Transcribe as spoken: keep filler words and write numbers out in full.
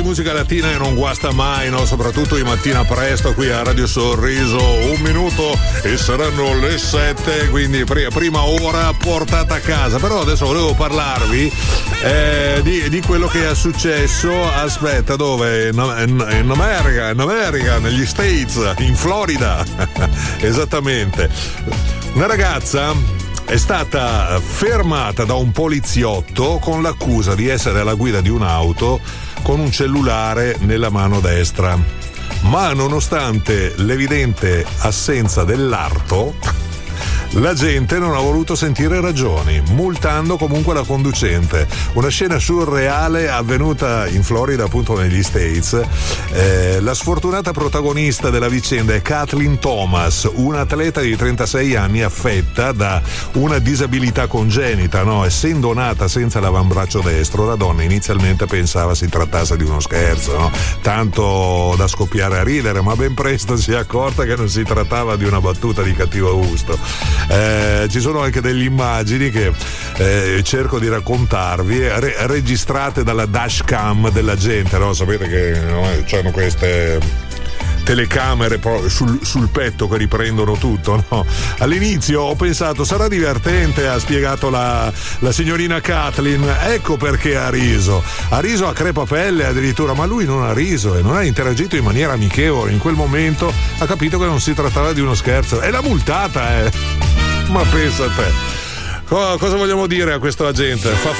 musica latina non guasta mai, no? Soprattutto di mattina presto qui a Radio Sorriso. Un minuto e saranno le sette, quindi prima ora portata a casa. Però adesso volevo parlarvi eh, di, di quello che è successo. Aspetta, dove? In, in, in America, in America, negli States, in Florida. Esattamente. Una ragazza è stata fermata da un poliziotto con l'accusa di essere alla guida di un'auto con un cellulare nella mano destra. Ma nonostante l'evidente assenza dell'arto, la gente non ha voluto sentire ragioni, multando comunque la conducente. Una scena surreale avvenuta in Florida, appunto negli States. Eh, la sfortunata protagonista della vicenda è Kathleen Thomas, un'atleta di trentasei anni affetta da una disabilità congenita, no? Essendo nata senza l'avambraccio destro, la donna inizialmente pensava si trattasse di uno scherzo, no? Tanto da scoppiare a ridere, ma ben presto si è accorta che non si trattava di una battuta di cattivo gusto. Eh, ci sono anche delle immagini che eh, cerco di raccontarvi, re- registrate dalla dashcam della gente, no? Sapete che no? C'hanno queste telecamere sul, sul petto che riprendono tutto, no? All'inizio ho pensato sarà divertente, ha spiegato la, la signorina Kathleen, ecco perché ha riso ha riso a crepapelle addirittura, ma lui non ha riso e non ha interagito in maniera amichevole. In quel momento ha capito che non si trattava di uno scherzo e l'ha multata, eh. Ma pensa a te. Co- cosa vogliamo dire a questa gente? Fa